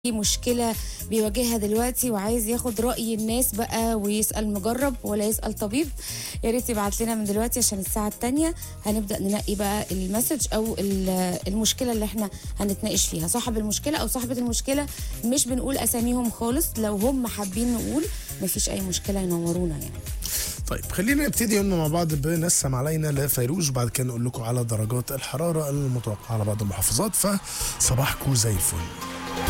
مشكلة بيواجهها دلوقتي وعايز ياخد رأي الناس بقى ويسأل مجرب ولا يسأل طبيب، يا ريت يبعت لنا من دلوقتي عشان الساعة التانية هنبدأ ننقي بقى المسج أو المشكلة اللي احنا هنتناقش فيها. صاحب المشكلة أو صاحبة المشكلة مش بنقول أساميهم خالص، لو هم حابين نقول مفيش أي مشكلة ينورونا يعني. طيب خلينا نبتدي قلنا مع بعض بنسم علينا لفيروز، وبعد كده نقول لكم على درجات الحرارة المتوقعة على بعض المحافظات. فصباحكم زي الفل.